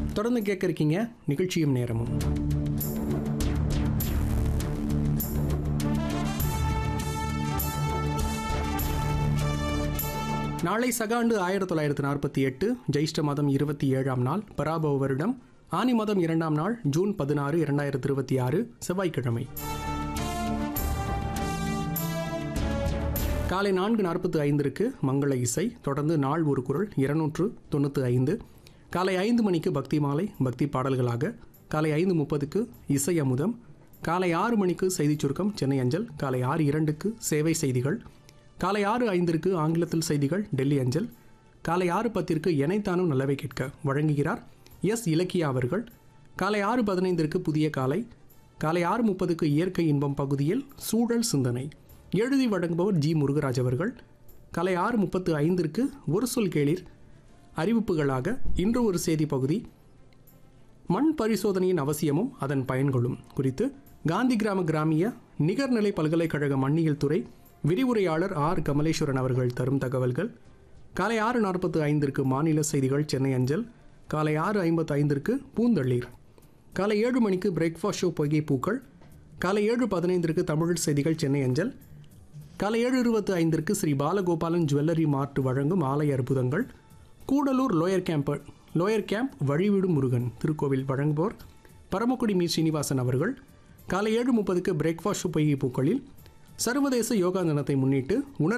தொடர்ந்து கேட்க இருக்கீங்க நிகழ்ச்சியும் நேரமும். நாளை சகாண்டு 1948 ஜெயிஷ்ட மாதம் 27ஆம் நாள், பராபவ வருடம் ஆனி மாதம் 2ஆம் நாள், ஜூன் 16, 2026 செவ்வாய்க்கிழமை. காலை 4:45 மங்கள இசை, தொடர்ந்து நாள் ஒரு குரல் 295. காலை 5 மணிக்கு பக்தி மாலை, பக்தி பாடல்களாக. காலை 5:30 இசை அமுதம். காலை 6 மணிக்கு செய்திச் சுருக்கம் சென்னை அஞ்சல். காலை 6:02 சேவை செய்திகள். காலை 6:05 ஆங்கிலத்தில் செய்திகள் டெல்லி அஞ்சல். காலை 6:10 எனைத்தானும் நல்லவை கேட்க வழங்குகிறார் எஸ் இலக்கியா அவர்கள். காலை 6:15 புதிய காலை. காலை 6:30 இயற்கை இன்பம் பகுதியில் சூழல் சிந்தனை எழுதி வழங்குபவர் ஜி முருகராஜ் அவர்கள். காலை 6:35 ஒரு சொல் கேளீர். அறிவிப்புகளாக இன்று ஒரு செய்தி பகுதி, மண் பரிசோதனையின் அவசியமும் அதன் பயன்களும் குறித்து காந்தி கிராமிய நிகர்நிலை பல்கலைக்கழக மண்ணியல் துறை விரிவுரையாளர் ஆர் கமலேஸ்வரன் அவர்கள் தரும் தகவல்கள். காலை 6:45 மாநில செய்திகள் சென்னை அஞ்சல். காலை 6:55 பூந்தள்ளீர். காலை 7 மணிக்கு பிரேக்ஃபாஸ்ட் ஷோ பொய்கை பூக்கள். காலை 7:15 தமிழ் செய்திகள் சென்னை அஞ்சல். காலை 7:25 ஸ்ரீ பாலகோபாலன் ஜுவல்லரி மார்ட் வழங்கும் ஆலய அற்புதங்கள். கூடலூர் லோயர் கேம்ப் வழிவிடும் முருகன் திருக்கோவில் வழங்குவோர் பரமக்குடி மீ ஸ்ரீனிவாசன் அவர்கள். காலை 7:30 பிரேக்ஃபாஸ்ட் பொய்கை பூக்களில் சர்வதேச யோகா தினத்தை முன்னிட்டு